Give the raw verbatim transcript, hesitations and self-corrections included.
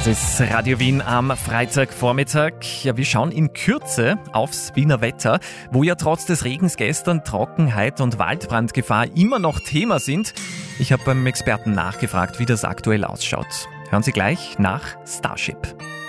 Das ist Radio Wien am Freitagvormittag. Ja, wir schauen in Kürze aufs Wiener Wetter, wo ja trotz des Regens gestern Trockenheit und Waldbrandgefahr immer noch Thema sind. Ich habe beim Experten nachgefragt, wie das aktuell ausschaut. Hören Sie gleich nach Starship.